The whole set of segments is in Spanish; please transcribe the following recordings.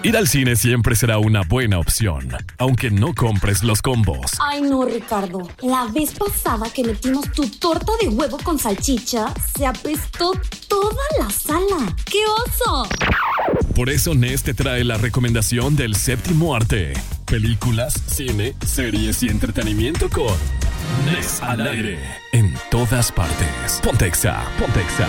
Ir al cine siempre será una buena opción, aunque no compres los combos. Ay no, Ricardo. La vez pasada que metimos tu torta de huevo con salchicha, se apestó toda la sala. ¡Qué oso! Por eso Nes te trae la recomendación del séptimo arte. Películas, cine, series y entretenimiento con Nes al aire. En todas partes. Ponte Exa, ponte Exa.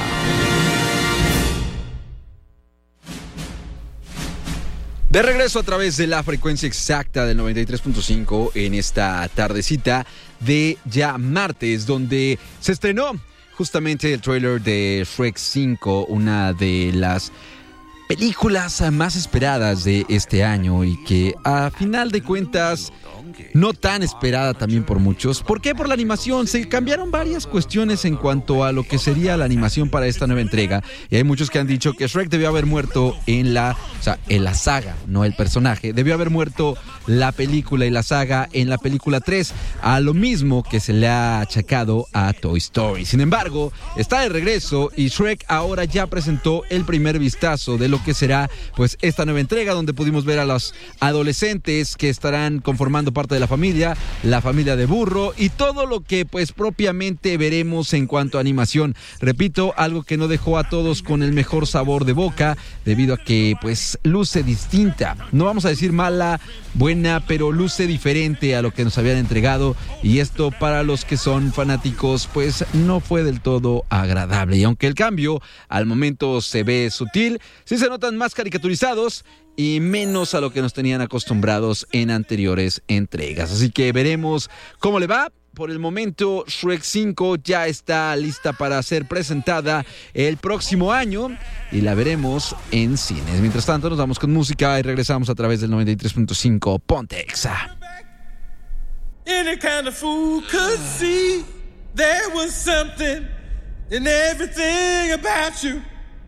De regreso a través de la frecuencia exacta del 93.5 en esta tardecita de ya martes, donde se estrenó justamente el tráiler de Shrek 5, una de las películas más esperadas de este año y que a final de cuentas no tan esperada también por muchos. ¿Por qué? Por la animación. Se cambiaron varias cuestiones en cuanto a lo que sería la animación para esta nueva entrega. Y hay muchos que han dicho que Shrek debió haber muerto en la saga, no el personaje. Debió haber muerto la película y la saga en la película 3, a lo mismo que se le ha achacado a Toy Story. Sin embargo, está de regreso y Shrek ahora ya presentó el primer vistazo de lo que será pues esta nueva entrega, donde pudimos ver a los adolescentes que estarán conformando parte de la familia de Burro y todo lo que pues propiamente veremos en cuanto a animación. Repito, algo que no dejó a todos con el mejor sabor de boca debido a que pues luce distinta. No vamos a decir mala, buena, pero luce diferente a lo que nos habían entregado y esto para los que son fanáticos pues no fue del todo agradable. Y aunque el cambio al momento se ve sutil, sí se notan más caricaturizados y menos a lo que nos tenían acostumbrados en anteriores entregas. Así que veremos cómo le va. Por el momento, Shrek 5 ya está lista para ser presentada el próximo año y la veremos en cines. Mientras tanto, nos vamos con música y regresamos a través del 93.5 Ponte Exa. Any kind of fool could see there was something in everything about you.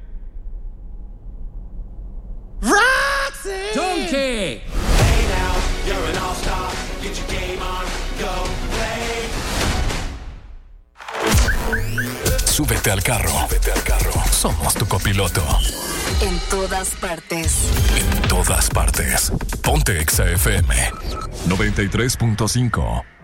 Roxy! Donkey! Hey now, you're an all-star. Get your game on, go play. Súbete al carro. Súbete al carro. Somos tu copiloto. En todas partes. En todas partes. Ponte Exa FM 93.5.